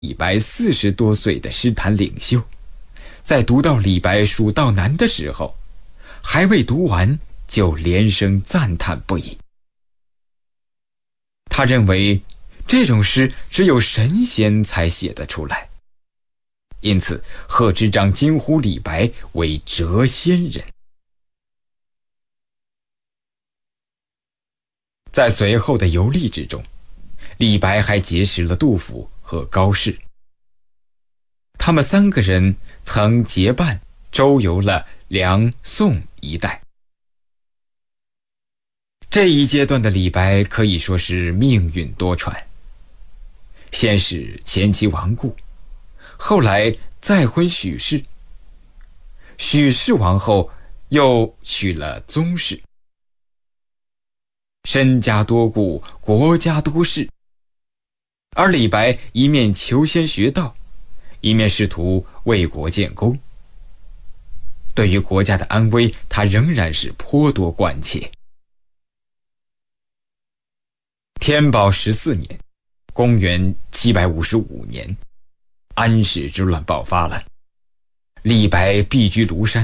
李白40多岁的诗坛领袖，在读到李白《蜀道难》的时候，还未读完就连声赞叹不已。他认为这种诗只有神仙才写得出来，因此贺知章惊呼李白为谪仙人。在随后的游历之中，李白还结识了杜甫和高适，他们3个人曾结伴周游了梁宋一带。这一阶段的李白可以说是命运多舛，先是前妻亡故，后来再婚许氏，许氏亡后又娶了宗室，身家多故，国家多事。而李白一面求仙学道，一面试图为国建功，对于国家的安危，他仍然是颇多关切。天宝14年，公元755年，安史之乱爆发了，李白避居庐山。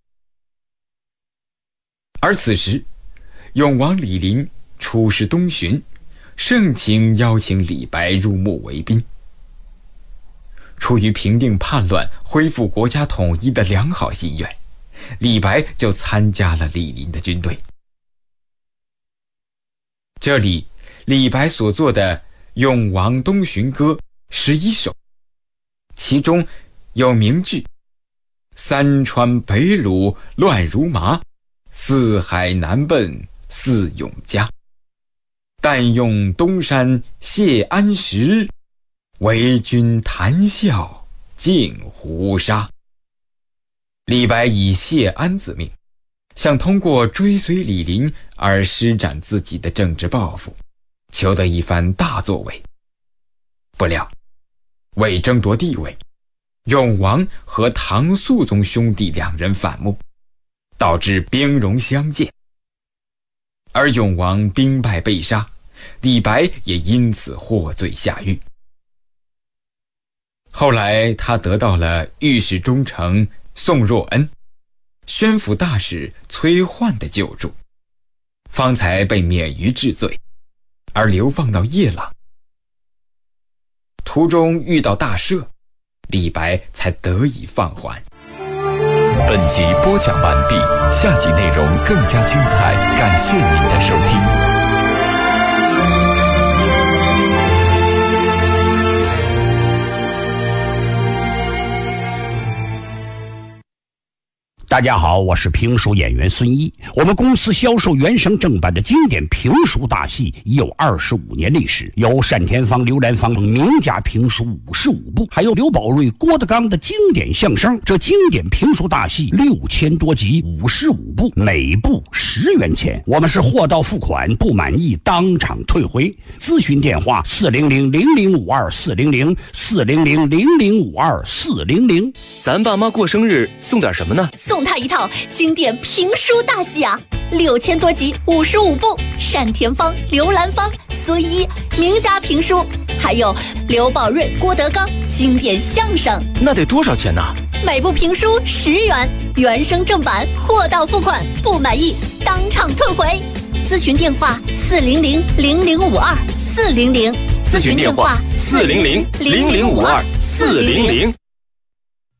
而此时，永王李璘出使东巡，盛情邀请李白入幕为宾。出于平定叛乱、恢复国家统一的良好心愿，李白就参加了李璘的军队。这里李白所作的《永王东巡歌》11首，其中有名句三川北虏乱如麻，四海南奔似永嘉，但用东山谢安石，为君谈笑尽胡沙。李白以谢安自命，想通过追随李璘而施展自己的政治抱负，求得一番大作为。不料为争夺地位，永王和唐肃宗兄弟2人反目，导致兵戎相见，而永王兵败被杀，李白也因此获罪下狱。后来他得到了御史中丞宋若恩、宣抚大使崔焕的救助，方才被免于治罪，而流放到夜郎。途中遇到大赦，李白才得以放还。 本集播讲完毕，下集内容更加精彩，感谢您的收听。 大家好，我是评书演员孙一。我们公司销售原声正版的经典评书大戏已有25年历史，有单田芳、刘兰芳名家评书55部，还有刘宝瑞、郭德纲的经典相声。这经典评书大戏6000多集，55部，每部10元钱。我们是货到付款，不满意当场退回。咨询电话400-0052-400，400-0052-400。 咱爸妈过生日送点什么呢？ 送他一套经典评书大戏啊，6000多集，55部，单田芳、刘兰芳、孙一名家评书，还有刘宝瑞、郭德纲经典相声。 那得多少钱呢？ 每部评书10元，原声正版，货到付款，不满意当场退回。咨询电话400-0052-400， 咨询电话400-0052-400。